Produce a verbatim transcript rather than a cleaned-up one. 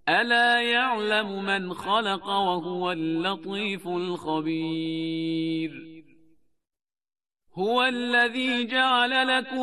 ألا يعلم من خلق وهو اللطيف الخبير. هو الذي جعل لكم